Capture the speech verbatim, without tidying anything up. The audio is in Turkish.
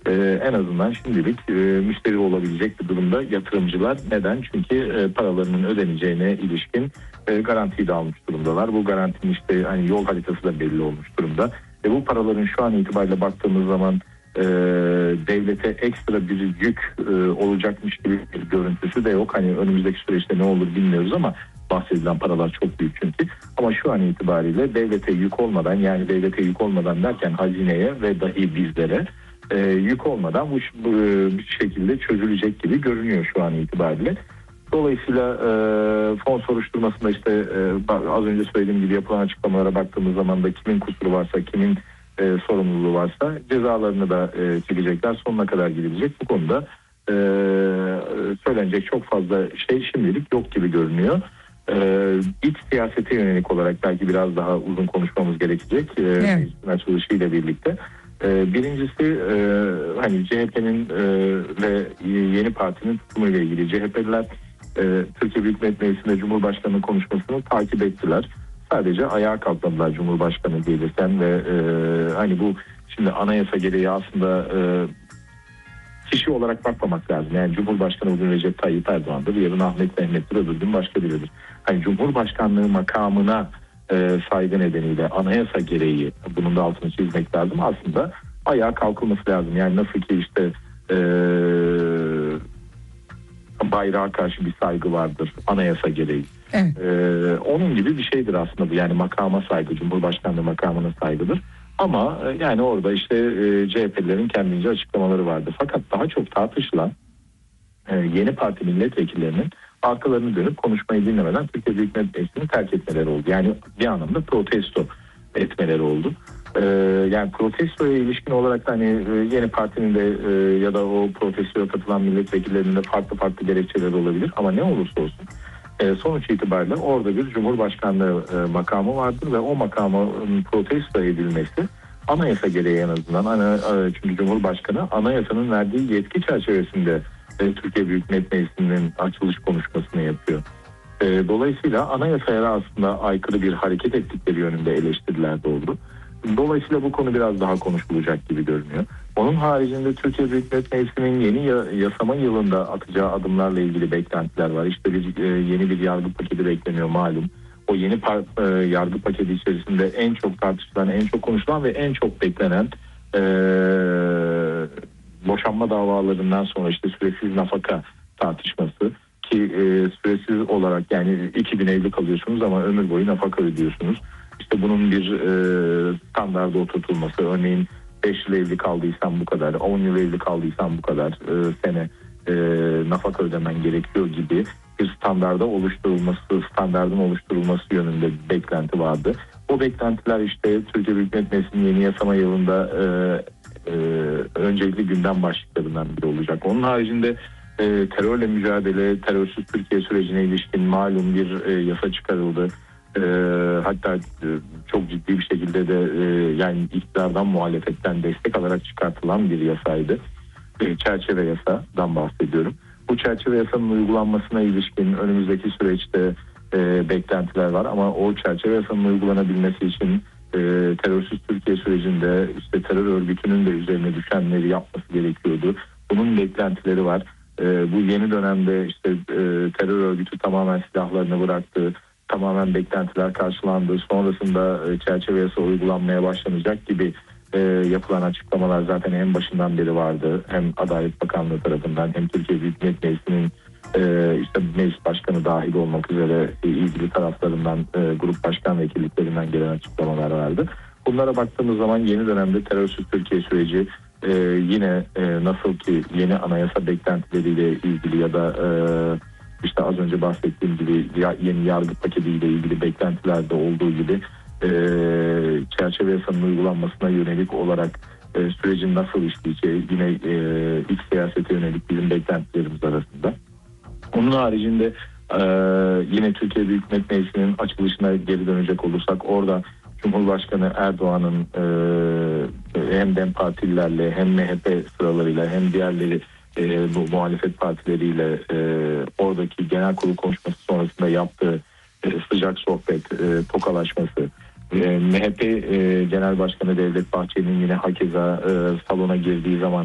Ee, en azından şimdilik e, müşteri olabilecek bir durumda yatırımcılar. Neden? Çünkü e, paralarının ödeneceğine ilişkin e, garantiyi de almış durumdalar. Bu garantinin işte hani yol haritası da belli olmuş durumda. Ve bu paraların şu an itibariyle baktığımız zaman e, devlete ekstra bir yük e, olacakmış gibi bir görüntüsü de yok. Hani önümüzdeki süreçte ne olur bilmiyoruz ama bahsedilen paralar çok büyük çünkü. Ama şu an itibariyle devlete yük olmadan, yani devlete yük olmadan derken hazineye ve dahi bizlere e, yük olmadan bu, bu bir şekilde çözülecek gibi görünüyor şu an itibariyle. Dolayısıyla e, fon soruşturmasında işte e, az önce söylediğim gibi yapılan açıklamalara baktığımız zaman da kimin kusuru varsa, kimin e, sorumluluğu varsa cezalarını da e, çekecekler. Sonuna kadar gidilecek. Bu konuda e, söylenecek çok fazla şey şimdilik yok gibi görünüyor. Ee, iç siyasete yönelik olarak belki biraz daha uzun konuşmamız gerekecek e, evet. açılışıyla birlikte. E, birincisi e, hani C H P'nin e, ve yeni partinin tutumuyla ilgili. C H P'liler e, Türkiye Büyük Millet Meclisi'nde Cumhurbaşkanı'nın konuşmasını takip ettiler. Sadece ayağa kalkmadılar Cumhurbaşkanı gelirken ve e, hani bu şimdi anayasa gereği aslında e, kişi olarak bakmamak lazım. Yani Cumhurbaşkanı bugün Recep Tayyip Erdoğan'dır, yarın Ahmet Mehmet'tir, öbür gün başka biridir. Hani Cumhurbaşkanlığı makamına e, saygı nedeniyle anayasa gereği, bunun da altını çizmek lazım, aslında ayağa kalkılması lazım. Yani nasıl ki işte e, bayrağa karşı bir saygı vardır anayasa gereği. Evet. E, onun gibi bir şeydir aslında bu. Yani makama saygı, Cumhurbaşkanlığı makamına saygıdır. Ama yani orada işte e, C H P'lilerin kendince açıklamaları vardı. Fakat daha çok tartışılan e, yeni parti milletvekillerinin arkalarını dönüp konuşmayı dinlemeden Türkiye Büyük Millet Meclisi'ni terk etmeleri oldu. Yani bir anlamda protesto etmeleri oldu. E, yani protestoya ilişkin olarak da hani e, yeni partinin de e, ya da o protestoya katılan milletvekillerinin de farklı farklı gerekçeleri olabilir. Ama ne olursa olsun E, sonuç itibariyle orada bir Cumhurbaşkanlığı e, makamı vardır ve o makamın protesto edilmesi anayasa gereği en azından. Ana, e, çünkü Cumhurbaşkanı anayasanın verdiği yetki çerçevesinde e, Türkiye Büyük Millet Meclisi'nin açılış konuşmasını yapıyor. E, dolayısıyla anayasaya aslında aykırı bir hareket ettikleri yönünde eleştiriler de oldu. Dolayısıyla bu konu biraz daha konuşulacak gibi görünüyor. Onun haricinde Türkiye Büyük Millet Meclisi'nin yeni yasama yılında atacağı adımlarla ilgili beklentiler var. İşte bir yeni bir yargı paketi bekleniyor malum. O yeni par- yargı paketi içerisinde en çok tartışılan, en çok konuşulan ve en çok beklenen e, boşanma davalarından sonra işte süresiz nafaka tartışması ki e, süresiz olarak yani iki gün evli kalıyorsunuz ama ömür boyu nafaka ödüyorsunuz. İşte bunun bir e, standarda oturtulması, örneğin beş yıl evli kaldıysan bu kadar, on yıl evli kaldıysan bu kadar e, sene e, nafaka ödemen gerekiyor gibi bir standarda oluşturulması, standardın oluşturulması yönünde bir beklenti vardı. O beklentiler işte Türkiye Büyük Millet Meclisi'nin yeni yasama yılında e, e, öncelikli gündem başlıklarından biri olacak. Onun haricinde e, terörle mücadele, terörsüz Türkiye sürecine ilişkin malum bir e, yasa çıkarıldı. E, hatta e, çok ciddi bir şekilde de e, yani iktidardan, muhalefetten destek alarak çıkartılan bir yasaydı. E, çerçeve yasadan bahsediyorum. Bu çerçeve yasanın uygulanmasına ilişkin önümüzdeki süreçte e, beklentiler var ama o çerçeve yasanın uygulanabilmesi için e, terörsüz Türkiye sürecinde işte terör örgütünün de üzerine düşenleri yapması gerekiyordu. Bunun beklentileri var. E, bu yeni dönemde işte e, terör örgütü tamamen silahlarını bıraktı. Tamamen beklentiler karşılandı. Sonrasında e, çerçeve yasa uygulanmaya başlanacak gibi e, yapılan açıklamalar zaten en başından beri vardı. Hem Adalet Bakanlığı tarafından hem Türkiye Büyük Millet Meclisi'nin e, işte meclis başkanı dahil olmak üzere e, ilgili taraflarından e, grup başkan vekilliklerinden gelen açıklamalar vardı. Bunlara baktığımız zaman yeni dönemde terörsüz Türkiye süreci e, yine e, nasıl ki yeni anayasa beklentileriyle ilgili ya da e, İşte az önce bahsettiğim gibi yeni yargı paketiyle ilgili beklentilerde olduğu gibi e, çerçeve yasanın uygulanmasına yönelik olarak e, sürecin nasıl işleyeceği yine e, iç siyasete yönelik bizim beklentilerimiz arasında. Onun haricinde e, yine Türkiye Büyük Millet Meclisi'nin açılışına geri dönecek olursak orada Cumhurbaşkanı Erdoğan'ın e, hem DEM partililerle hem M H P sıralarıyla hem diğerleri E, bu muhalefet partileriyle e, oradaki genel kurul konuşması sonrasında yaptığı e, sıcak sohbet, e, tokalaşması, e, M H P e, Genel Başkanı Devlet Bahçeli'nin yine hakeza e, salona girdiği zaman